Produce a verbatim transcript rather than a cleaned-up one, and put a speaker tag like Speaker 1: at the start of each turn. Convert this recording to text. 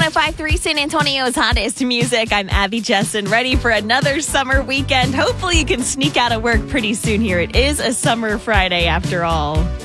Speaker 1: oh five point three San Antonio's hottest music. I'm Abby Jessen, ready for another summer weekend. Hopefully you can sneak out of work pretty soon here. It is a summer Friday after all.